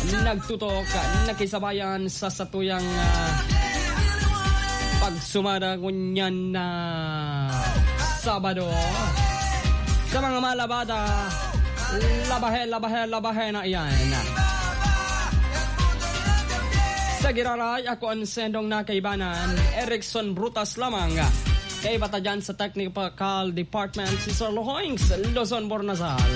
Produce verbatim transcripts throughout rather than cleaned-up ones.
nagtutok, nakisabayan sa satuyang uh, pagsumada kunyan na Sabado. Sa mga malabada, labahe, labahe, labahe na iyan. Sa giraray, ako ang sendong na kaibanan, Erickson Brutas lamang. Kay bata dyan sa Technical Department, si Sir Lohoings, Luzon, Bornazal.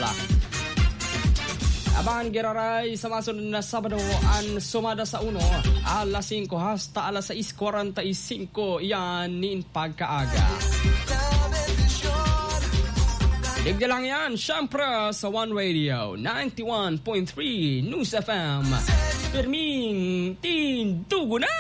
Abangan giraray sa masunod na Sabado ang sumada sa uno, alas singko hasta alas sais kuwarenta y singko, yan ni pagkaaga. Digdi lang yan, syempre sa One Radio, ninety-one point three News F M. Pirming tindugo na!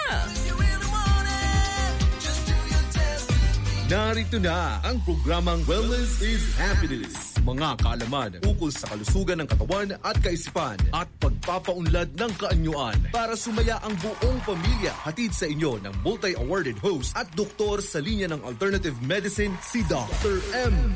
Narito na ang programang Wellness is Happiness. Mga kaalaman ukol sa kalusugan ng katawan at kaisipan at pagpapaunlad ng kaanyuan para sumaya ang buong pamilya. Hatid sa inyo ng multi-awarded host at doktor sa linya ng alternative medicine, si Doctor M.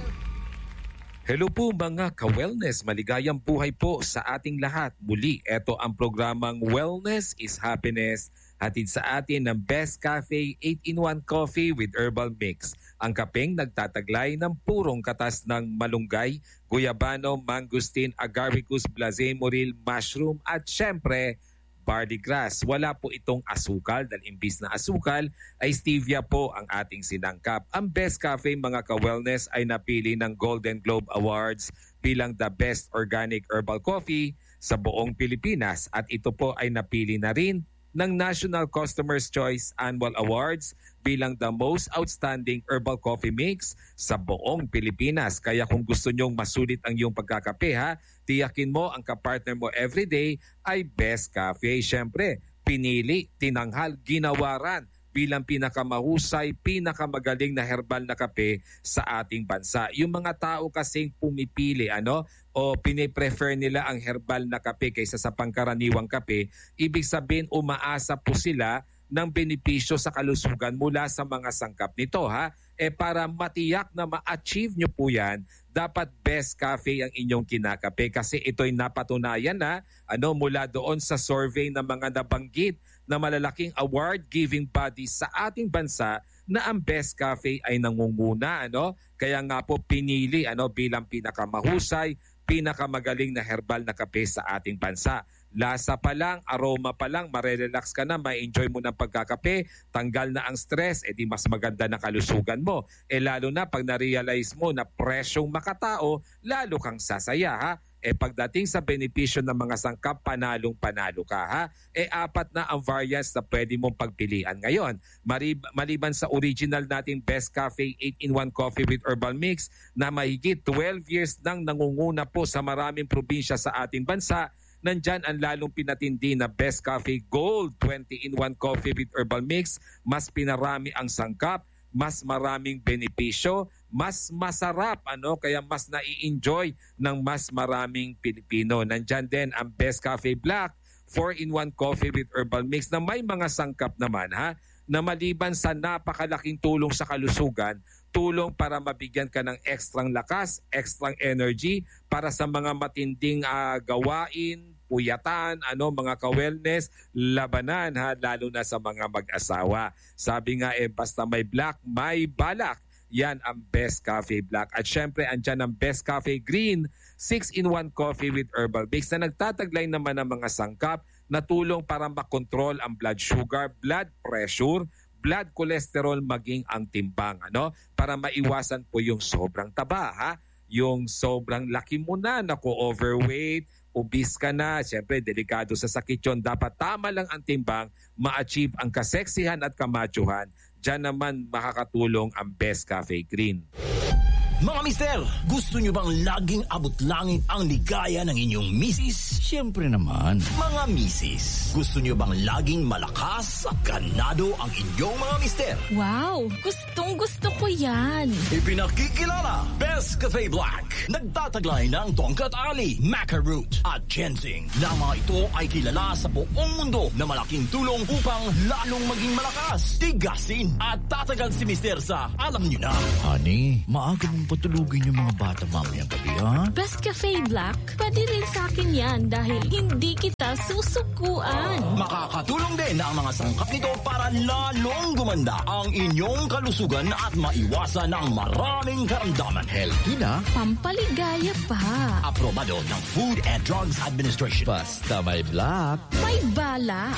Hello po mga ka-wellness, maligayang buhay po sa ating lahat. Muli, ito ang programang Wellness is Happiness, hatid sa atin ng Best Cafe eight in one Coffee with Herbal Mix. Ang kapeng nagtataglay ng purong katas ng malunggay, guyabano, mangosteen, agaricus, blazemoril, mushroom at syempre, barley grass. Wala po itong asukal dahil imbis na asukal ay stevia po ang ating sinangkap. Ang Best Cafe mga ka-wellness ay napili ng Golden Globe Awards bilang the best organic herbal coffee sa buong Pilipinas at ito po ay napili na rin ng National Customer's Choice Annual Awards bilang the most outstanding herbal coffee mix sa buong Pilipinas. Kaya kung gusto nyong masulit ang iyong pagkakape ha, tiyakin mo ang kapartner mo everyday ay Best Cafe. Siyempre, pinili, tinanghal, ginawaran bilang pinakamahusay, pinakamagaling na herbal na kape sa ating bansa. Yung mga tao kasing pumipili ano o piniprefer nila ang herbal na kape kaysa sa pangkaraniwang kape, ibig sabihin umaasa po sila ng benepisyo sa kalusugan mula sa mga sangkap nito ha. Eh para matiyak na ma-achieve nyo po yan, dapat Best Cafe ang inyong kinakape kasi ito'y napatunayan na ano mula doon sa survey ng mga nabanggit na malalaking award-giving body sa ating bansa na ang Best Cafe ay nangunguna ano. Kaya nga po pinili ano bilang pinakamahusay, pinakamagaling na herbal na kape sa ating bansa. Lasa pa lang, aroma pa lang, marerelax ka na, ma-enjoy mo ng pagkakape, tanggal na ang stress, edi mas maganda na kalusugan mo. Eh lalo na pag na-realize mo na presyong makatao, lalo kang sasaya ha. Eh pagdating sa benepisyo ng mga sangkap, panalong panalo ka ha. Eh apat na ang variants na pwede mong pagpilian ngayon. Marib- maliban sa original nating Best Cafe eight in one Coffee with Herbal Mix na mahigit twelve years nang nangunguna po sa maraming probinsya sa ating bansa, nandyan ang lalong pinatindi na Best Cafe Gold twenty in one Coffee with Herbal Mix. Mas pinarami ang sangkap, mas maraming benepisyo, mas masarap, ano? Kaya mas nai-enjoy ng mas maraming Pilipino. Nandyan din ang Best Cafe Black four in one Coffee with Herbal Mix na may mga sangkap naman ha, na maliban sa napakalaking tulong sa kalusugan, tulong para mabigyan ka ng ekstrang lakas, ekstrang energy para sa mga matinding uh, gawain, puyatan, ano, mga ka-wellness, labanan ha, lalo na sa mga mag-asawa. Sabi nga eh, basta may black, may balak. Yan ang Best Cafe Black. At syempre, andyan ang Best Cafe Green, six in one Coffee with Herbal Mix na nagtataglay naman ng mga sangkap na tulong para makontrol ang blood sugar, blood pressure, blood cholesterol, maging ang timbang, ano? Para maiwasan po yung sobrang taba, ha? Yung sobrang laki mo na, naku, overweight, obese ka na, siyempre delikado sa sakit yun. Dapat tama lang ang timbang, ma-achieve ang kaseksihan at kamachuhan. Diyan naman makakatulong ang Best Cafe Green. Mga mister, gusto nyo bang laging abot langit ang ligaya ng inyong misis? Siyempre naman. Mga misis, gusto nyo bang laging malakas at ganado ang inyong mga mister? Wow, gustong gusto ko yan. Ipinakikilala, Best Cafe Black. Nagtataglay ng tongkat ali, maca root at ginseng. Na mga ito ay kilala sa buong mundo na malaking tulong upang lalong maging malakas, tigasin at tatagal si mister sa alam nyo na. Honey, maaga mong patulugin yung mga bata mamayang gabi, ha? Best Cafe Black, pwede rin sa akin yan dahil hindi kita masusukuan. Makakatulong din ang mga sangkap nito para lalong gumanda ang inyong kalusugan at maiwasan ang maraming karamdaman. Healthy na. Pampaligaya pa. Aprobado ng Food and Drugs Administration. Basta may black. May balak.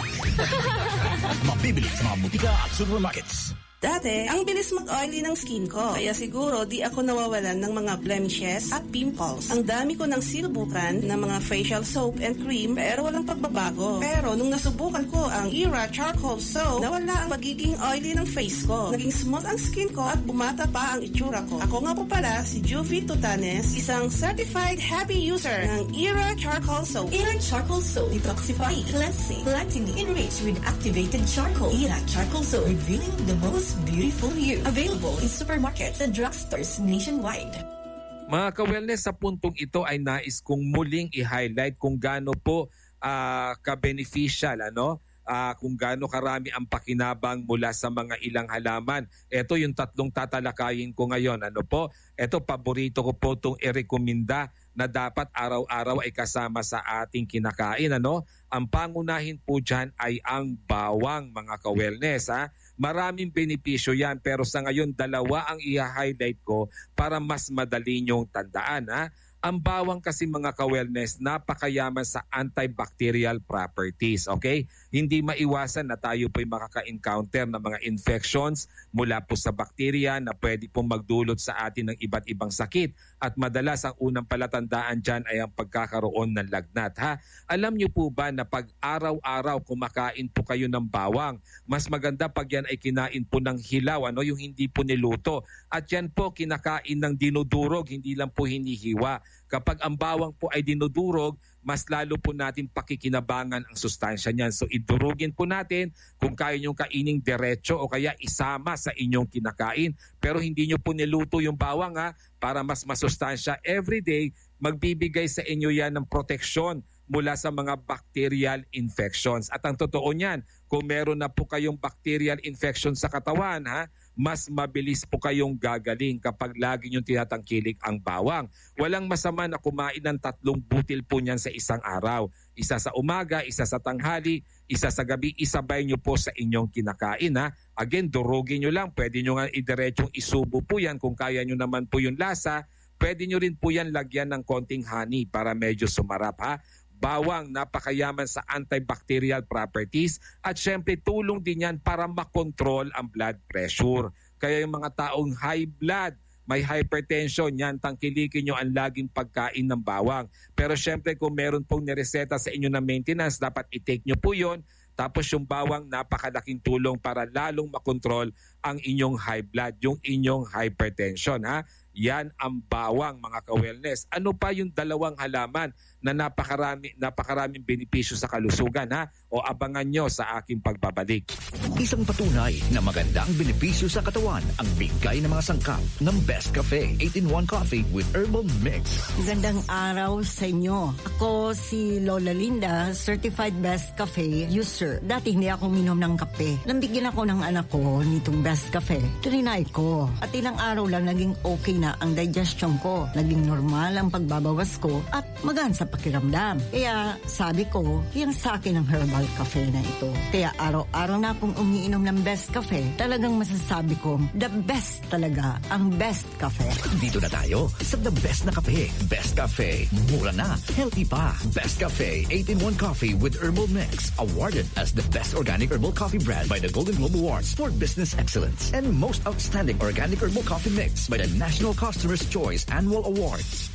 Mabibili sa mga butika at supermarkets. Dati, ang bilis mag-oily ng skin ko. Kaya siguro di ako nawawalan ng mga blemishes at pimples. Ang dami ko ng sinubukan ng mga facial soap and cream pero walang pagbabago. Pero nung nasubukan ko ang Era Charcoal Soap, nawala ang magiging oily ng face ko. Naging smooth ang skin ko at bumata pa ang itsura ko. Ako nga po pala si Juvie Tutanes, isang certified happy user ng Era Charcoal Soap. Era Charcoal Soap detoxifying, cleansing, lightening, enriched with activated charcoal. Era Charcoal Soap, revealing the most beautiful you. Available in supermarkets and drugstores nationwide. Mga ka-wellness, sa puntong ito ay nais kong muling i-highlight kung gaano po uh, ka-beneficial, ano? Uh, kung gaano karami ang pakinabang mula sa mga ilang halaman. Ito yung tatlong tatalakayin ko ngayon. Ano po? Ito, paborito ko po itong i-recommenda na dapat araw-araw ay kasama sa ating kinakain. Ano? Ang pangunahin po dyan ay ang bawang, mga ka-wellness. Ha? Maraming benepisyo yan, pero sa ngayon dalawa ang i-highlight ko para mas madali nyong tandaan. Ha? Ang bawang kasi, mga ka-wellness, napakayaman sa antibacterial properties. Okay? Hindi maiwasan na tayo po'y makaka-encounter ng mga infections mula po sa bakterya na pwede pong magdulot sa atin ng iba't ibang sakit. At madalas ang unang palatandaan dyan ay ang pagkakaroon ng lagnat. Ha? Alam niyo po ba na pag araw-araw kumakain po kayo ng bawang, mas maganda pag yan ay kinain po ng hilaw, ano? Yung hindi po niluto. At yan po kinakain ng dinudurog, hindi lang po hinihiwa. Kapag ang bawang po ay dinudurog, mas lalo po natin pakikinabangan ang sustansya niyan. So idurugin po natin kung kaya niyong kaining diretso o kaya isama sa inyong kinakain. Pero hindi niyo po niluto yung bawang, ha, para mas masustansya. Everyday, magbibigay sa inyo yan ng proteksyon mula sa mga bacterial infections. At ang totoo niyan, kung meron na po kayong bacterial infection sa katawan, ha, mas mabilis po kayong gagaling kapag lagi niyong tinatangkilik ang bawang. Walang masama na kumain ng tatlong butil po niyan sa isang araw. Isa sa umaga, isa sa tanghali, isa sa gabi, isabay niyo po sa inyong kinakain. Ha? Again, durugin niyo lang. Pwede niyo nga idiretsong isubo po yan kung kaya niyo naman po yung lasa. Pwede niyo rin po yan lagyan ng konting honey para medyo sumarap. Ha? Bawang, napakayaman sa antibacterial properties at syempre tulong din yan para makontrol ang blood pressure. Kaya yung mga taong high blood, may hypertension, yan, tangkilikin nyo ang laging pagkain ng bawang. Pero syempre kung meron pong nireseta sa inyo na maintenance, dapat i-take nyo po yun. Tapos yung bawang, napakalaking tulong para lalong makontrol ang inyong high blood, yung inyong hypertension. Ha? Yan ang bawang, mga ka-wellness. Ano pa yung dalawang halaman na napakarami, napakaraming benepisyo sa kalusugan, ha? O abangan nyo sa aking pagbabalik. Isang patunay na maganda ang benepisyo sa katawan ang bigay ng mga sangkap ng Best Cafe eight in one Coffee with Herbal Mix. Gandang araw sa inyo. Ako si Lola Linda, Certified Best Cafe user. Dati hindi ako minom ng kape. Nambigyan ako ng anak ko nitong Best Cafe. Trinay ko. At ilang araw lang naging okay na ang digestion ko. Naging normal ang pagbabawas ko at magaan sa pakiramdam. Kaya sabi ko, yung sa akin ang herbal cafe na ito. Kaya araw-araw na akong umiinom ng Best Cafe. Talagang masasabi ko, the best talaga ang Best Cafe. Dito na tayo sa the best na kape. Best Cafe. Mura na. Healthy pa. Best Cafe eight in one Coffee with Herbal Mix. Awarded as the best organic herbal coffee brand by the Golden Globe Awards for Business Excellence. And most outstanding organic herbal coffee mix by the National Customer's Choice Annual Awards.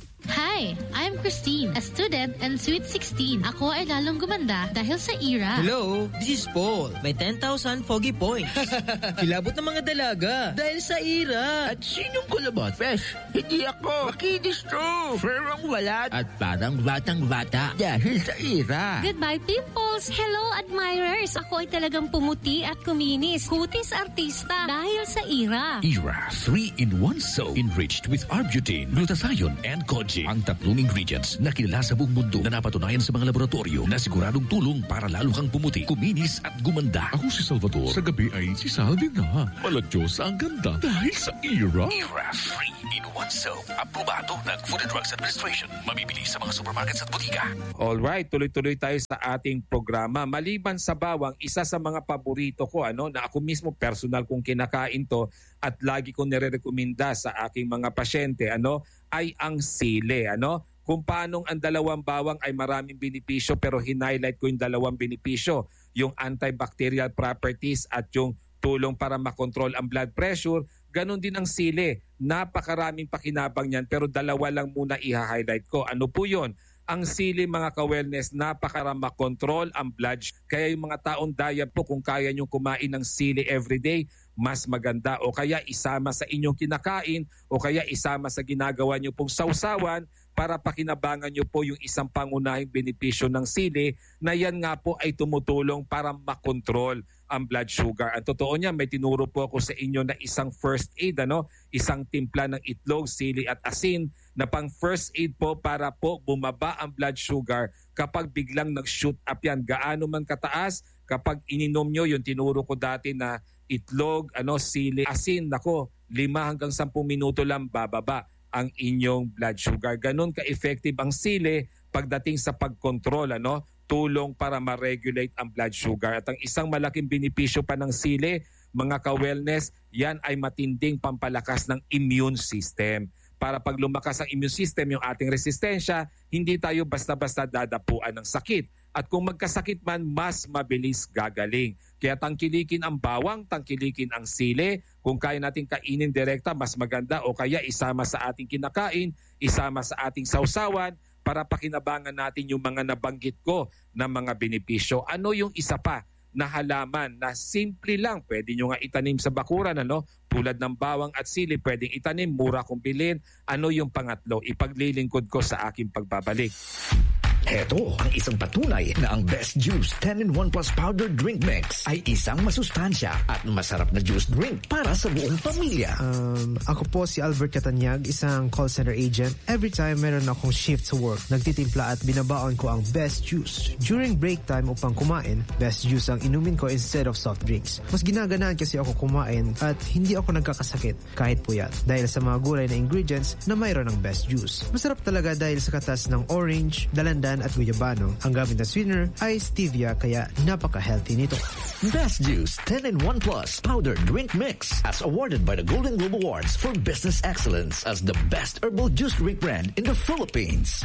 Hi, I'm Christine, a student and Sweet sixteen. Ako ay lalong gumanda dahil sa Era. Hello, this is Paul. May ten thousand foggy points. Kilabot ng mga dalaga dahil sa Era. At sinong kulabot? Fresh, hindi ako. Makinis to. Ferang walat. At parang batang-bata dahil sa Era. Goodbye, pimples. Hello, admirers. Ako ay talagang pumuti at kuminis. Kutis artista dahil sa Era. Era three in one soap enriched with arbutin, glutathione, and kojic. Ang tatlong ingredients na kilala sa buong mundo na napatunayan sa mga laboratorio na siguradong tulong para lalo kang pumuti, kuminis at gumanda. Ako si Salvador. Sa gabi ay si Salvi na. Maladyosa ang ganda dahil sa Era. Era three in one soap. Aprobado ng Food and Drugs Administration. Mabibili sa mga supermarkets at butika. Alright, tuloy-tuloy tayo sa ating programa. Maliban sa bawang, isa sa mga paborito ko, ano, na ako mismo personal kong kinakain to at lagi kong nire-recommenda sa aking mga pasyente, ano, ay ang sili, ano. Kung paanong ang dalawang bawang ay maraming benepisyo, pero hinighlight ko yung dalawang benepisyo, yung antibacterial properties at yung tulong para makontrol ang blood pressure. Ganon din ang sili. Napakaraming pakinabang niyan, pero dalawa lang muna i-highlight ko. Ano po yun? Ang sili, mga ka-wellness, napakaraming makontrol ang blood. Kaya yung mga taong diet po, kung kaya nyo kumain ng sili everyday, mas maganda. O kaya isama sa inyong kinakain, o kaya isama sa ginagawa nyo pong sausawan, para pakinabangan nyo po yung isang pangunahing benepisyo ng sili na yan nga po ay tumutulong para makontrol ang blood sugar. Ang totoo niya, may tinuro po ako sa inyo na isang first aid, ano? Isang timpla ng itlog, sili at asin na pang first aid po para po bumaba ang blood sugar kapag biglang nag-shoot up yan. Gaano man kataas, kapag ininom nyo yung tinuro ko dati na itlog, ano, sili, asin, nako, lima hanggang sampung minuto lang bababa ang inyong blood sugar. Ganon ka-effective ang sili pagdating sa pagkontrol, ano, tulong para ma-regulate ang blood sugar. At ang isang malaking benepisyo pa ng sili, mga ka-wellness, yan ay matinding pampalakas ng immune system. Para pag lumakas ang immune system, yung ating resistensya, hindi tayo basta-basta dadapuan ng sakit. At kung magkasakit man, mas mabilis gagaling. Kaya tangkilikin ang bawang, tangkilikin ang sili. Kung kaya natin kainin direkta, mas maganda. O kaya isama sa ating kinakain, isama sa ating sausawan para pakinabangan natin yung mga nabanggit ko na mga benepisyo. Ano yung isa pa na halaman na simple lang? Pwede nyo nga itanim sa bakuran, ano? Tulad ng bawang at sili, pwedeng itanim, mura kong bilhin. Ano yung pangatlo? Ipaglilingkod ko sa aking pagbabalik. Heto ang isang patunay na ang Best Juice ten in one Plus Powder Drink Mix ay isang masustansya at masarap na juice drink para sa buong pamilya. Um, ako po si Albert Catanyag, isang call center agent. Every time meron akong shift sa work, nagtitimpla at binabaon ko ang Best Juice. During break time upang kumain, Best Juice ang inumin ko instead of soft drinks. Mas ginaganaan kasi ako kumain at hindi ako nagkakasakit kahit puyat dahil sa mga gulay na ingredients na mayroon ng Best Juice. Masarap talaga dahil sa katas ng orange, dalandan at guyabano. Ang gamit na sweetener ay stevia kaya napaka-healthy nito. Best Juice ten in one Plus Powder Drink Mix as awarded by the Golden Globe Awards for Business Excellence as the best herbal juice drink brand in the Philippines.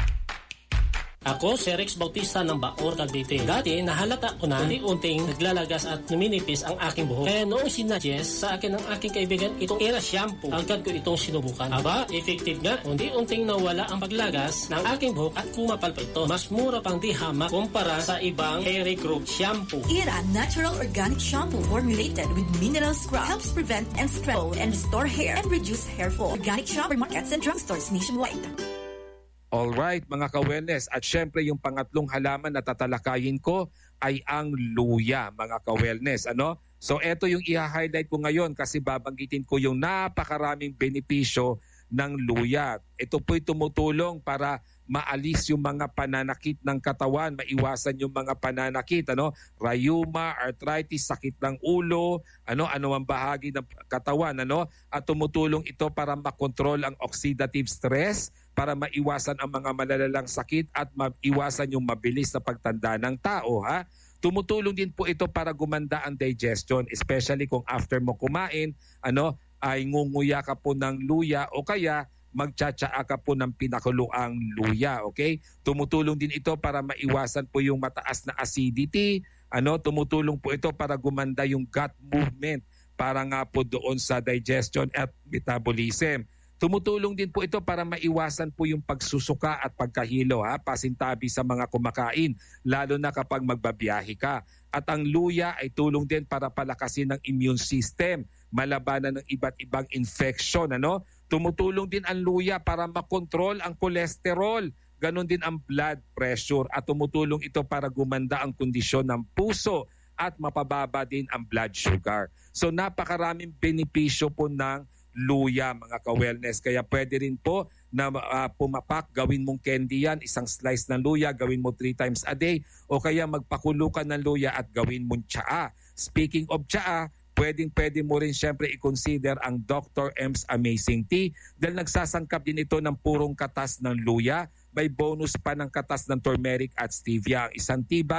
Ako si Rex Bautista ng Baor, Cavite. Dati nahalata ko na unti-unting naglalagas at numinipis ang aking buhok. Kaya noong sinuggest sa akin ng aking kaibigan itong Era Shampoo, agad ko itong sinubukan. Aba, effective nga. Unti-unting nawala ang paglagas ng aking buhok at kumapal pa ito. Mas mura pang di hamak kumpara sa ibang hair growth shampoo. Era Natural Organic Shampoo formulated with mineral scrub helps prevent and strengthen and restore hair and reduce hair fall. Organic shopper markets and drugstores nationwide. Alright, mga ka-wellness. At syempre yung pangatlong halaman na tatalakayin ko ay ang luya, mga ka-wellness. Ano? So ito yung i-highlight ko ngayon kasi babanggitin ko yung napakaraming benepisyo ng luya. Ito po'y tumutulong para maalis yung mga pananakit ng katawan, maiwasan yung mga pananakit, ano, rheuma, arthritis, sakit ng ulo, ano, ano ang bahagi ng katawan, ano, at tumutulong ito para makontrol ang oxidative stress, para maiwasan ang mga malalalang sakit at maiwasan yung mabilis na pagtanda ng tao, ha. Tumutulong din po ito para gumanda ang digestion, especially kung after mo kumain, ano, ay ngunguya ka po ng luya o kaya magtsatsaa ka po ng pinakuluang luya, okay? Tumutulong din ito para maiwasan po yung mataas na acidity, ano, tumutulong po ito para gumanda yung gut movement para nga po doon sa digestion at metabolism. Tumutulong din po ito para maiwasan po yung pagsusuka at pagkahilo, ha, pasintabi sa mga kumakain, lalo na kapag magbabiyahe ka. At ang luya ay tulong din para palakasin ng immune system, malabanan ng iba't ibang infection, ano? Tumutulong din ang luya para makontrol ang kolesterol, ganon din ang blood pressure, at tumutulong ito para gumanda ang kondisyon ng puso at mapababa din ang blood sugar. So napakaraming benepisyo po ng luya, mga ka-wellness. Kaya pwede rin po na uh, pumapak, gawin mong candy yan, isang slice ng luya, gawin mo three times a day, o kaya magpakulo ka ng luya at gawin mong tsaa. Speaking of tsaa, pwedeng pwede mo rin syempre i-consider ang Doctor M's Amazing Tea dahil nagsasangkap din ito ng purong katas ng luya. May bonus pa ng katas ng turmeric at stevia. Ang isang tea bag